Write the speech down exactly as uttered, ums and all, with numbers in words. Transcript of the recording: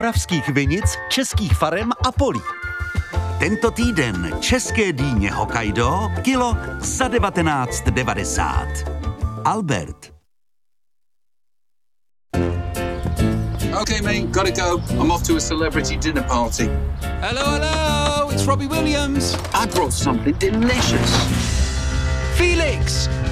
pravských vinic, českých farem a polí. Tento týden české dýně Hokkaido kilo za devatenáct devadesát. Albert. Okay, mate, gotta go. I'm off to a celebrity dinner party. Hello, hello, it's Robbie Williams. I brought something delicious. Felix,